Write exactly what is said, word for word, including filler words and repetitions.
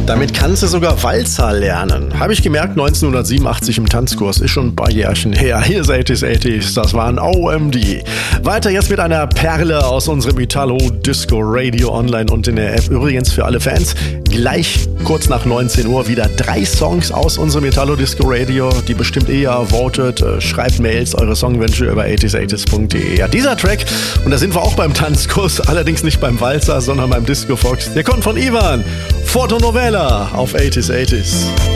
Damit kannst du sogar Walzer lernen. Habe ich gemerkt, neunzehnhundertsiebenundachtzig im Tanzkurs. Ist schon ein paar Jährchen her. Hier ist achtziger, achtziger. Das waren O M D. Weiter jetzt mit einer Perle aus unserem Italo Disco Radio online und in der App. Übrigens für alle Fans, gleich kurz nach neunzehn Uhr wieder drei Songs aus unserem Italo Disco Radio, die bestimmt eher votet. Schreibt Mails, eure Songwünsche über achtziger achtziger punkt de. Ja, dieser Track, und da sind wir auch beim Tanzkurs, allerdings nicht beim Walzer, sondern beim Disco Fox. Der kommt von Ivan. Fotonovela auf achtziger, achtziger.